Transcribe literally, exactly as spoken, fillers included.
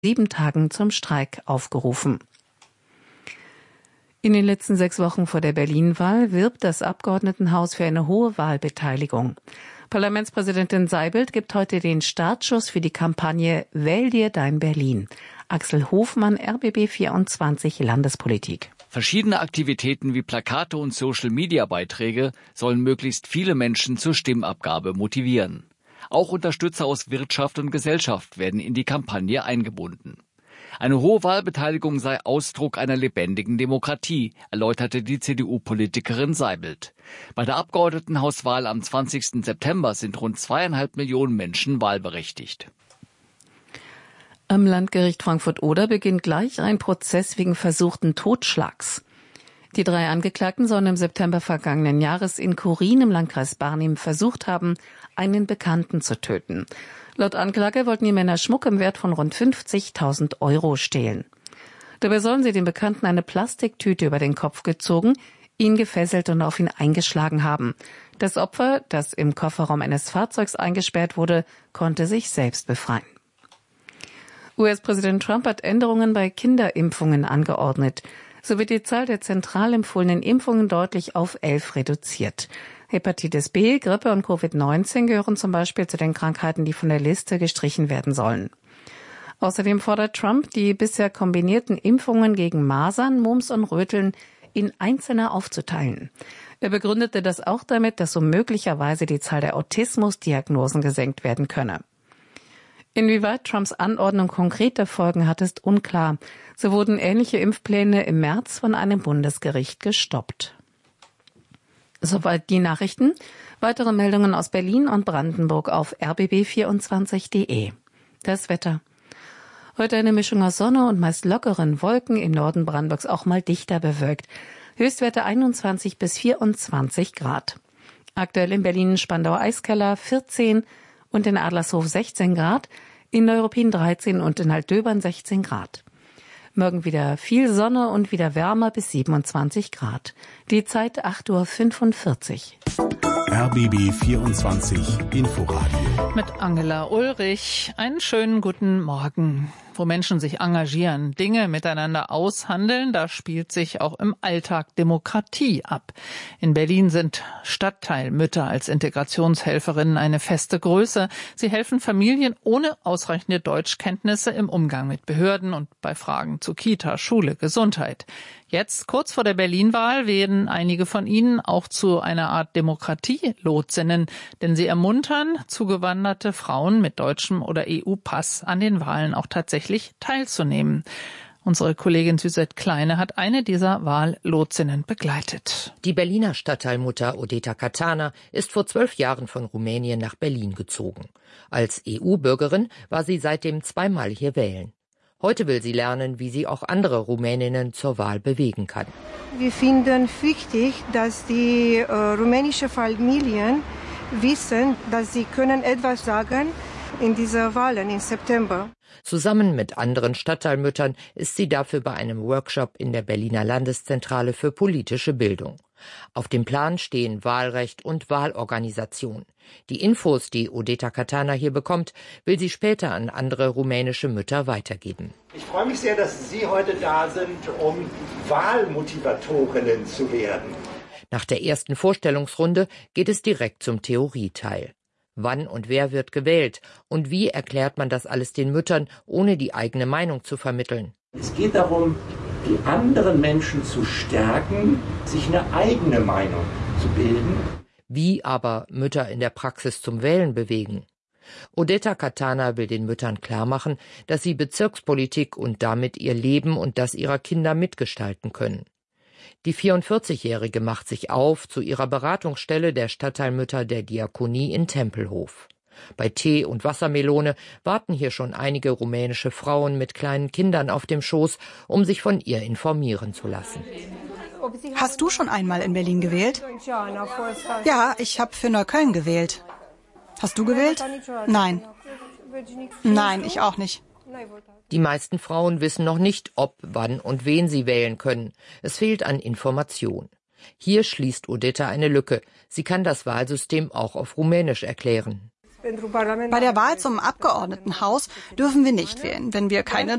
sieben Tagen zum Streik aufgerufen. In den letzten sechs Wochen vor der Berlin-Wahl wirbt das Abgeordnetenhaus für eine hohe Wahlbeteiligung. Parlamentspräsidentin Seibelt gibt heute den Startschuss für die Kampagne Wähl dir dein Berlin. Axel Hofmann, R B B vierundzwanzig Landespolitik. Verschiedene Aktivitäten wie Plakate und Social-Media-Beiträge sollen möglichst viele Menschen zur Stimmabgabe motivieren. Auch Unterstützer aus Wirtschaft und Gesellschaft werden in die Kampagne eingebunden. Eine hohe Wahlbeteiligung sei Ausdruck einer lebendigen Demokratie, erläuterte die C D U-Politikerin Seibelt. Bei der Abgeordnetenhauswahl am zwanzigsten September sind rund zweieinhalb Millionen Menschen wahlberechtigt. Am Landgericht Frankfurt-Oder beginnt gleich ein Prozess wegen versuchten Totschlags. Die drei Angeklagten sollen im September vergangenen Jahres in Kurin im Landkreis Barnim versucht haben, einen Bekannten zu töten. Laut Anklage wollten die Männer Schmuck im Wert von rund fünfzigtausend Euro stehlen. Dabei sollen sie dem Bekannten eine Plastiktüte über den Kopf gezogen, ihn gefesselt und auf ihn eingeschlagen haben. Das Opfer, das im Kofferraum eines Fahrzeugs eingesperrt wurde, konnte sich selbst befreien. U S-Präsident Trump hat Änderungen bei Kinderimpfungen angeordnet. So wird die Zahl der zentral empfohlenen Impfungen deutlich auf elf reduziert. Hepatitis B, Grippe und Covid neunzehn gehören zum Beispiel zu den Krankheiten, die von der Liste gestrichen werden sollen. Außerdem fordert Trump, die bisher kombinierten Impfungen gegen Masern, Mumps und Röteln in einzelne aufzuteilen. Er begründete das auch damit, dass so möglicherweise die Zahl der Autismusdiagnosen gesenkt werden könne. Inwieweit Trumps Anordnung konkrete Folgen hat, ist unklar. So wurden ähnliche Impfpläne im März von einem Bundesgericht gestoppt. Soweit die Nachrichten. Weitere Meldungen aus Berlin und Brandenburg auf r b b vierundzwanzig punkt d e. Das Wetter. Heute eine Mischung aus Sonne und meist lockeren Wolken, im Norden Brandenburgs auch mal dichter bewölkt. Höchstwerte einundzwanzig bis vierundzwanzig Grad. Aktuell in Berlin Spandauer Eiskeller vierzehn und in Adlershof sechzehn Grad, in Neuruppin dreizehn und in Altdöbern sechzehn Grad. Morgen wieder viel Sonne und wieder wärmer bis siebenundzwanzig Grad. Die Zeit acht Uhr fünfundvierzig. R B B vierundzwanzig Inforadio. Mit Angela Ulrich. Einen schönen guten Morgen. Wo Menschen sich engagieren, Dinge miteinander aushandeln, da spielt sich auch im Alltag Demokratie ab. In Berlin sind Stadtteilmütter als Integrationshelferinnen eine feste Größe. Sie helfen Familien ohne ausreichende Deutschkenntnisse im Umgang mit Behörden und bei Fragen zu Kita, Schule, Gesundheit. Jetzt, kurz vor der Berlin-Wahl, werden einige von ihnen auch zu einer Art Demokratie-Lotsinnen, denn sie ermuntern zugewanderte Frauen mit deutschem oder E U-Pass an den Wahlen auch tatsächlich teilzunehmen. Unsere Kollegin Suzette Kleine hat eine dieser Wahllotsinnen begleitet. Die Berliner Stadtteilmutter Odeta Katana ist vor zwölf Jahren von Rumänien nach Berlin gezogen. Als E U-Bürgerin war sie seitdem zweimal hier wählen. Heute will sie lernen, wie sie auch andere Rumäninnen zur Wahl bewegen kann. Wir finden wichtig, dass die äh, rumänischen Familien wissen, dass sie können etwas sagen in dieser Wahlen im September. Zusammen mit anderen Stadtteilmüttern ist sie dafür bei einem Workshop in der Berliner Landeszentrale für politische Bildung. Auf dem Plan stehen Wahlrecht und Wahlorganisation. Die Infos, die Odeta Katana hier bekommt, will sie später an andere rumänische Mütter weitergeben. Ich freue mich sehr, dass Sie heute da sind, um Wahlmotivatorinnen zu werden. Nach der ersten Vorstellungsrunde geht es direkt zum Theorieteil. Wann und wer wird gewählt? Und wie erklärt man das alles den Müttern, ohne die eigene Meinung zu vermitteln? Es geht darum, die anderen Menschen zu stärken, sich eine eigene Meinung zu bilden. Wie aber Mütter in der Praxis zum Wählen bewegen? Odeta Katana will den Müttern klarmachen, dass sie Bezirkspolitik und damit ihr Leben und das ihrer Kinder mitgestalten können. Die vierundvierzigjährige macht sich auf zu ihrer Beratungsstelle der Stadtteilmütter der Diakonie in Tempelhof. Bei Tee und Wassermelone warten hier schon einige rumänische Frauen mit kleinen Kindern auf dem Schoß, um sich von ihr informieren zu lassen. Hast du schon einmal in Berlin gewählt? Ja, ich habe für Neukölln gewählt. Hast du gewählt? Nein. Nein, ich auch nicht. Die meisten Frauen wissen noch nicht, ob, wann und wen sie wählen können. Es fehlt an Information. Hier schließt Odeta eine Lücke. Sie kann das Wahlsystem auch auf Rumänisch erklären. Bei der Wahl zum Abgeordnetenhaus dürfen wir nicht wählen, wenn wir keine